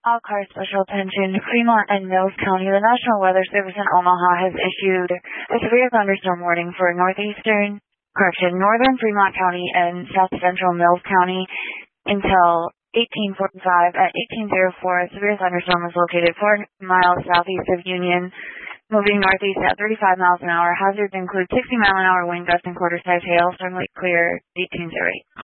All cars special attention. Fremont and Mills County. The National Weather Service in Omaha has issued a severe thunderstorm warning for northern Fremont County and south central Mills County until 1845. At 1804, a severe thunderstorm was located 4 miles southeast of Union, moving northeast at 35 miles an hour. Hazards include 60-mile-an-hour wind gusts and quarter-size hail. Storm Lake clear 1808.